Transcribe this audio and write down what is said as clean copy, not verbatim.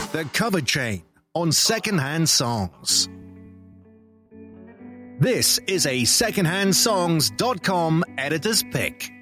The Cover Chain on Secondhand Songs. This is a secondhandsongs.com editor's pick.